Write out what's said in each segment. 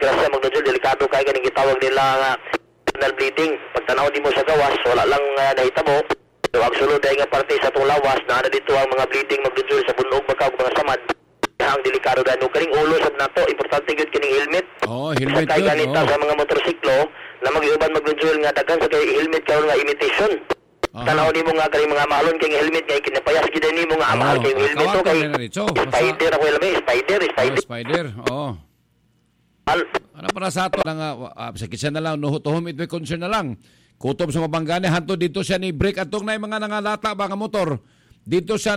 disgrasya magdudul, delikado kay ganing gitawag nila nga internal bleeding. Pagtanaw di mo sa gawas, wala lang nahitabo. So ang sulod ay nga parte sa itong lawas na dito ang mga bleeding magdudul sa bunog magkag mga samad. Ang delikado dahil kaning ulo sab nato, importante gyud kining helmet. Helmet sa kay ganita sa mga motorsiklo na mag-iuban magdudul nga daghan sa kay helmet karon nga imitation. Tanaw nimo nga kay mga malon kay helmet kay kinapayas gid nimo nga mahal kay helmet to kay spider ako ilami spider. Ano para sa ato nga sa kitchen na lang nuhutohom it concern na lang. Kutob sa mabanggani hanto dito siya ni break atong nay mga nangalata ba nga motor. Dito siya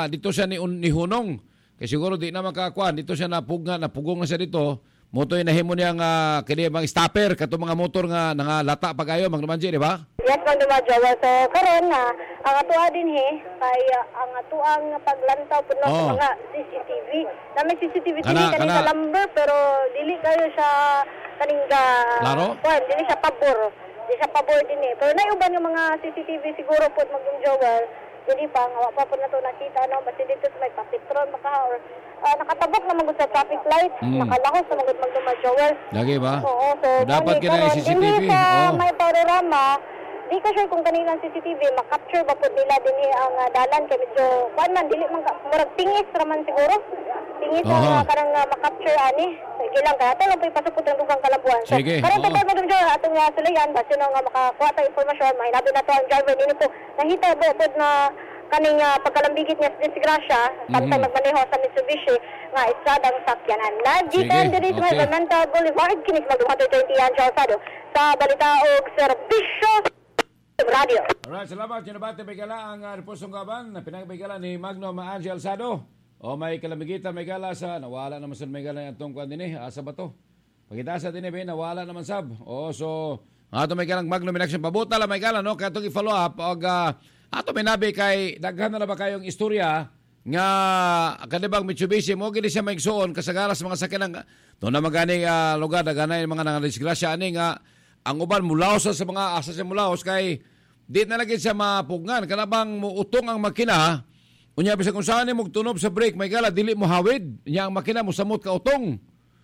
ni hunong. Kay siguro di na makakuan dito siya napugong na siya dito. Motoy nahimo niya nga kini mga stopper kato mga motor nga nangalata pagayo magdumanji di ba? Yes, magdumanji. So karon na ang atuwa din kay ang atuang paglantaw pud sa mga CCTV. Na may CCTV kani sa lumber pero dili kayo siya kaning Laro? Dili siya pabor. Di siya pabor din Pero naiuban yung mga CCTV siguro pud mag-enjoy. Dili pa nga wa pa na to nakita basta dito sa may papitron or nakatabok na magud sa traffic light, nakalahos na magud magdumadjowel. Lagi ba? Oo, so dapat kina CCTV. May panorama. Di ko sure kung kanilang CCTV makapture ba po nila din ang dalan kay medyo dili man murag tingis raman siguro. Tingis na karang makapture ani. Sige lang kaya lang po ipasupot ng dugang kalabuan. So, karang po mo dun atong sulayan basta nga makakuha ta impormasyon, mahinabi na to ang driver dito po. Nahita po na kaning pagkalambigit niya sa disgrasya, samtang nagmaneho sa Mitsubishi nga estradang sakyanan. Nagitan diri sa Ornamental Boulevard, kinis magdumato 20 yan sa Balitaog Serbisyo Radio. Alright, salamat. Kinabate may gala ang Repulsong Gaban na pinagbaygala ni Magno Angie Alzado. May kalamigitan may gala sa nawala naman sa may gala itong kwan din asa ba to? Pagkitasa din nawala naman sab. So ato may galang Magno Minaction pabuta lang may gala no kaya itong i-follow up ato may nabi kay daghan na ba kayong istorya nga kanibang Mitsubishi mo gini siya maigsoon kasagara sa mga sakyanan doon na maganing lugar daganay mga nangadisgrasya ani nga ang uban mulaos sa mga asa siya mulaos kay di na lagi siya mapugngan kanabang muutong ang makina unya bisa kung saan mo tunob sa brake may gala dili mo hawid nya ang makina mo samot ka utong.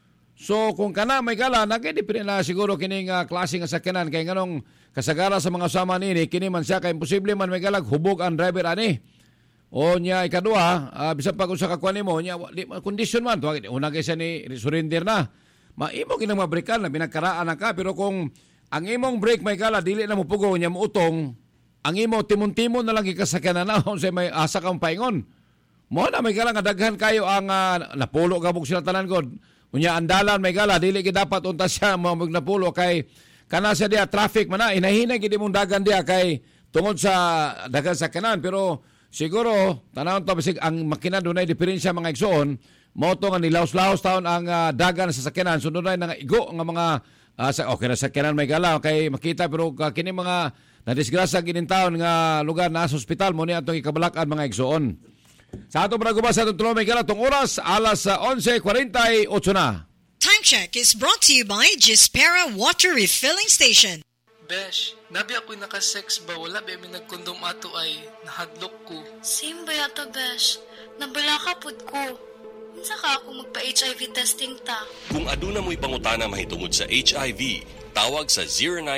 So kung kana may gala nagdepende na siguro kining klase nga sakyanan kay nganong kasagara sa mga usama nini kini man siya kay imposible man may galag hubog ang driver ani. O nya ikaduha bisan pag usa ka kuan nimo nya condition man tuwag una kay siya ni surrender na. Maimo ginang mabrikan na binagkaraan na ka pero kung ang imong brake may gala dili na mo pugo nya mo utong ang imo timon-timon na lang ikasakyanan na unsay may asa kang paingon. Mo na may gala nga daghan kayo ang napulo kabog sila tanan god. Unya andalan may gala dili gid dapat unta siya magnapulo kay kana sa dia traffic man na inahinay gid imong dagan dia kay tungod sa dagan sakyanan pero siguro tanawon ta bisig ang makina dunay diferensya mga igsoon mo to nga nilaos-laos taon ang dagan sa sakyanan sunod na nga igo nga mga okay na sakyanan may gala kay makita pero kini mga nadisgrasya ginin taon nga lugar na sa ospital mo ni atong ikabalakan mga igsoon. Sa ato para gubas sa itong tulo may gala itong oras alas 11:48 na. Time check is brought to you by Gispera Water Refilling Station. Besh, nabi ako'y nakasex ba? Wala ba may nagkondom ato ay nahadlok ko? Same ba yata, Besh? Nabala ka pod ko. Minsan ka ako magpa-HIV testing ta. Kung aduna mo'y pangutana mahitungod sa HIV, tawag sa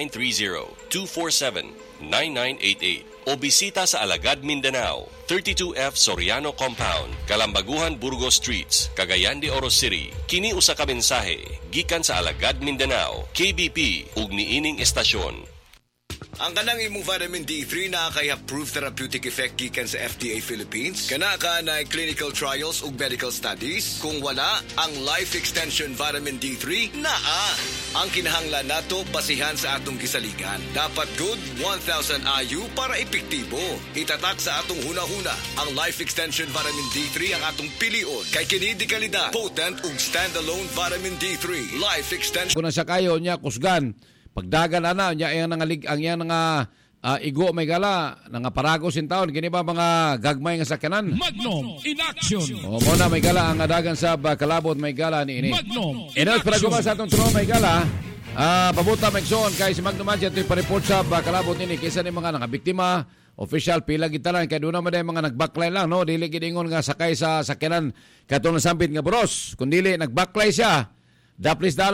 0930-247-9988 o bisita sa Alagad, Mindanao, 32F Soriano Compound, Kalambaguhan, Burgos Streets, Cagayan de Oro City. Kini usa ka mensahe gikan sa Alagad, Mindanao, KBP ug niining estasyon. Ang kanang imong vitamin D3 na kay approved therapeutic effect gikan sa FDA Philippines. Kana ka na clinical trials ug medical studies. Kung wala, ang Life Extension Vitamin D3 naa. Ang kinahanglan nato basihan sa atong gisaligan. Dapat good 1,000 IU para epektibo. Itatak sa atong hunahuna. Ang Life Extension Vitamin D3 ang atong pilion. Kay kini di kalidad, potent ug standalone vitamin D3. Life Extension. Kung nasa kayo niya kusgan pagdagan ana nya ang nga igo may gala nga paragos in taon kini ba mga gagmay nga sakyanan Magnum in action. Mo na may gala ang dagan sa kalabot may gala ni ini Magnum inos para guma sa atong tulo may gala pabuta magsoon kay si Magnum Angie ito'y pareport sa kalabot ini kaysa ni mga biktima official pila gitalan kay doon naman mga nagbackline lang no dili gid ingon nga sakay sa sakyanan katong sampit nga bros kun dili nagbackline siya daplis